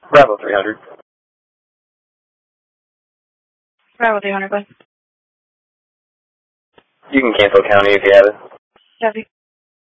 Bravo 300. Bravo 300, go ahead. You can cancel county if you have it. Copy.